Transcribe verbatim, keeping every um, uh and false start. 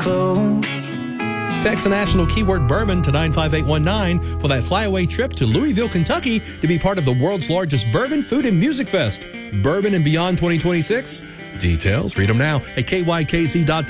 clothes. Text the national keyword bourbon to nine five eight one nine for that flyaway trip to Louisville, Kentucky to be part of the world's largest bourbon, food, and music fest. Bourbon and Beyond twenty twenty-six. Details, read them now at K Y K Z dot com.